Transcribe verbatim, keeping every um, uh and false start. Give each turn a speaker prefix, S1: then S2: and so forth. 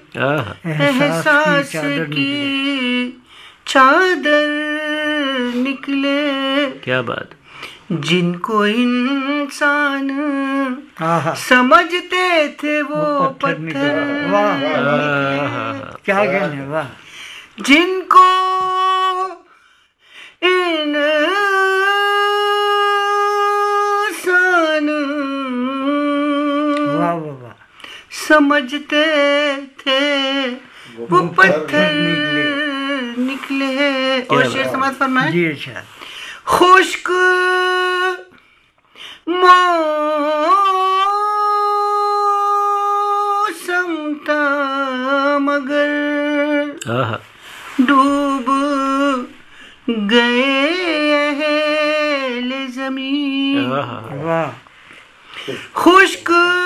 S1: एहसास की चादर निकले।
S2: क्या बात।
S1: जिनको इंसान समझते थे वो पत्थर निकले। क्या कहने, वाह। जिनको इंसान वाह वाह समझते थे वो पत्थर निकले निकले। और शेर समाज फरमाए जी। अच्छा। खुश्क मौसम था मगर डूब गए अहले ज़मीन। वाह। खुश्क